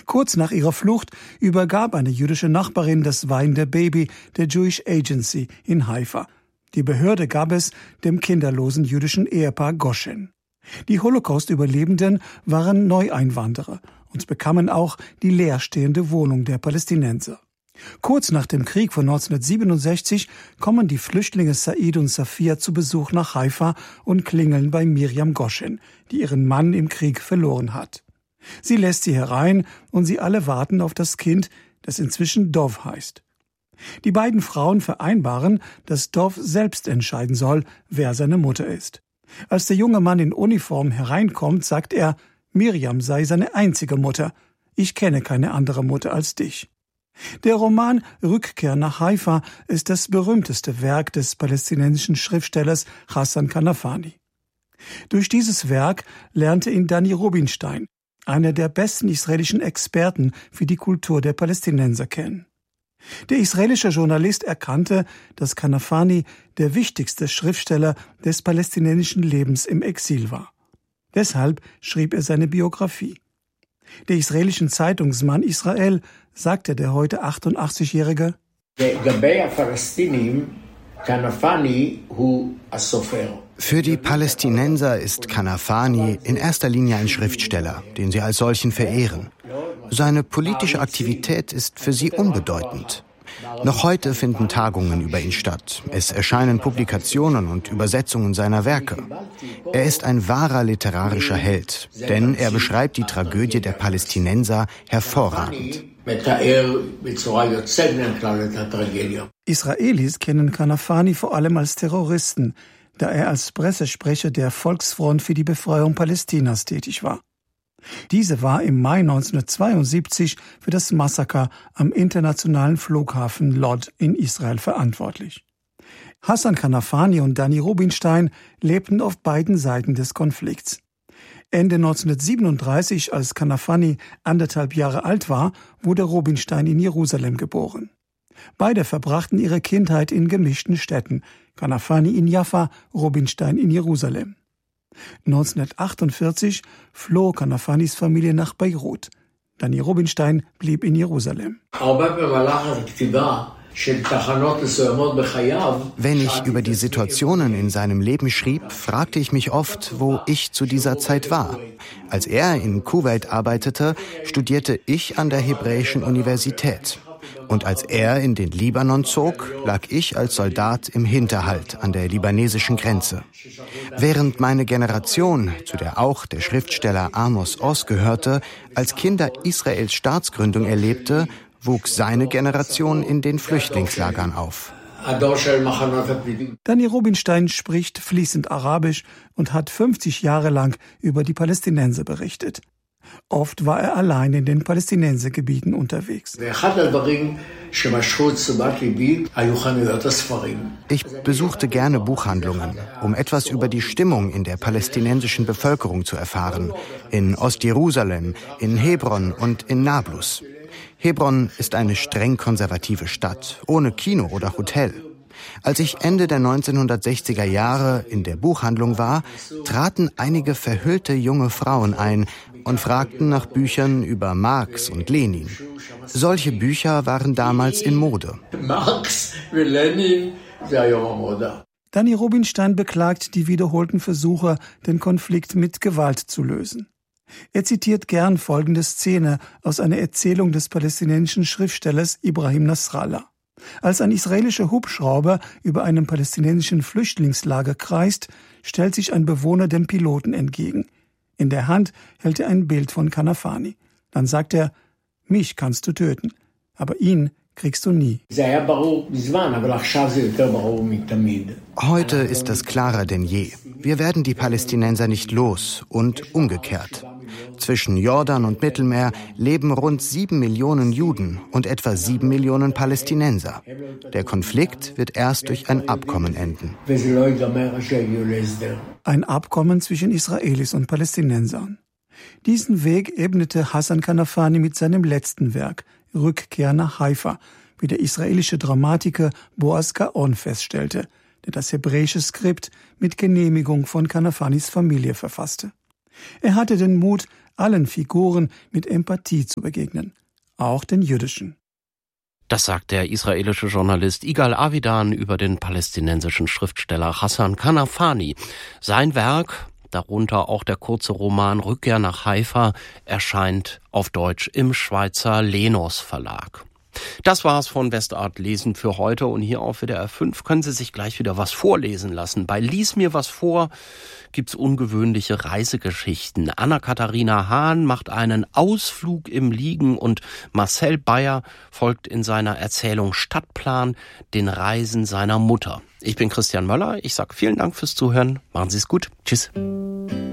Kurz nach ihrer Flucht übergab eine jüdische Nachbarin das weinende Baby der Jewish Agency in Haifa. Die Behörde gab es dem kinderlosen jüdischen Ehepaar Goshen. Die Holocaust-Überlebenden waren Neueinwanderer und bekamen auch die leerstehende Wohnung der Palästinenser. Kurz nach dem Krieg von 1967 kommen die Flüchtlinge Said und Safia zu Besuch nach Haifa und klingeln bei Miriam Goshen, die ihren Mann im Krieg verloren hat. Sie lässt sie herein und sie alle warten auf das Kind, das inzwischen Dov heißt. Die beiden Frauen vereinbaren, dass Dov selbst entscheiden soll, wer seine Mutter ist. Als der junge Mann in Uniform hereinkommt, sagt er, Miriam sei seine einzige Mutter. Ich kenne keine andere Mutter als dich. Der Roman Rückkehr nach Haifa ist das berühmteste Werk des palästinensischen Schriftstellers Hassan Kanafani. Durch dieses Werk lernte ihn Danny Rubinstein, einer der besten israelischen Experten für die Kultur der Palästinenser, kennen. Der israelische Journalist erkannte, dass Kanafani der wichtigste Schriftsteller des palästinensischen Lebens im Exil war. Deshalb schrieb er seine Biografie. Der israelischen Zeitungsmann Israel sagte der heute 88-Jährige: Für die Palästinenser ist Kanafani in erster Linie ein Schriftsteller, den sie als solchen verehren. Seine politische Aktivität ist für sie unbedeutend. Noch heute finden Tagungen über ihn statt. Es erscheinen Publikationen und Übersetzungen seiner Werke. Er ist ein wahrer literarischer Held, denn er beschreibt die Tragödie der Palästinenser hervorragend. Israelis kennen Kanafani vor allem als Terroristen, da er als Pressesprecher der Volksfront für die Befreiung Palästinas tätig war. Diese war im Mai 1972 für das Massaker am internationalen Flughafen Lod in Israel verantwortlich. Hassan Kanafani und Danny Rubinstein lebten auf beiden Seiten des Konflikts. Ende 1937, als Kanafani 1,5 Jahre alt war, wurde Rubinstein in Jerusalem geboren. Beide verbrachten ihre Kindheit in gemischten Städten, Kanafani in Jaffa, Rubinstein in Jerusalem. 1948 floh Kanafanis Familie nach Beirut. Danny Rubinstein blieb in Jerusalem. Wenn ich über die Situationen in seinem Leben schrieb, fragte ich mich oft, wo ich zu dieser Zeit war. Als er in Kuwait arbeitete, studierte ich an der Hebräischen Universität. Und als er in den Libanon zog, lag ich als Soldat im Hinterhalt an der libanesischen Grenze. Während meine Generation, zu der auch der Schriftsteller Amos Oz gehörte, als Kinder Israels Staatsgründung erlebte, wuchs seine Generation in den Flüchtlingslagern auf. Danny Rubinstein spricht fließend Arabisch und hat 50 Jahre lang über die Palästinenser berichtet. Oft war er allein in den Palästinensergebieten unterwegs. Ich besuchte gerne Buchhandlungen, um etwas über die Stimmung in der palästinensischen Bevölkerung zu erfahren. In Ostjerusalem, in Hebron und in Nablus. Hebron ist eine streng konservative Stadt, ohne Kino oder Hotel. Als ich Ende der 1960er Jahre in der Buchhandlung war, traten einige verhüllte junge Frauen ein und fragten nach Büchern über Marx und Lenin. Solche Bücher waren damals in Mode. Danny Rubinstein beklagt die wiederholten Versuche, den Konflikt mit Gewalt zu lösen. Er zitiert gern folgende Szene aus einer Erzählung des palästinensischen Schriftstellers Ibrahim Nasrallah. Als ein israelischer Hubschrauber über einem palästinensischen Flüchtlingslager kreist, stellt sich ein Bewohner dem Piloten entgegen. In der Hand hält er ein Bild von Kanafani. Dann sagt er: Mich kannst du töten, aber ihn kriegst du nie. Heute ist es klarer denn je. Wir werden die Palästinenser nicht los und umgekehrt. Zwischen Jordan und Mittelmeer leben rund 7 Millionen Juden und etwa 7 Millionen Palästinenser. Der Konflikt wird erst durch ein Abkommen enden. Ein Abkommen zwischen Israelis und Palästinensern. Diesen Weg ebnete Hassan Kanafani mit seinem letzten Werk, Rückkehr nach Haifa, wie der israelische Dramatiker Boaz Gaon feststellte, der das hebräische Skript mit Genehmigung von Kanafanis Familie verfasste. Er hatte den Mut, allen Figuren mit Empathie zu begegnen, auch den jüdischen. Das sagt der israelische Journalist Igal Avidan über den palästinensischen Schriftsteller Hassan Kanafani. Sein Werk, darunter auch der kurze Roman Rückkehr nach Haifa, erscheint auf Deutsch im Schweizer Lenos Verlag. Das war's von Westart Lesen für heute, und hier auf WDR 5 können Sie sich gleich wieder was vorlesen lassen. Bei Lies mir was vor gibt's ungewöhnliche Reisegeschichten. Anna-Katharina Hahn macht einen Ausflug im Liegen und Marcel Bayer folgt in seiner Erzählung Stadtplan den Reisen seiner Mutter. Ich bin Christian Möller, ich sage vielen Dank fürs Zuhören, machen Sie es gut, tschüss.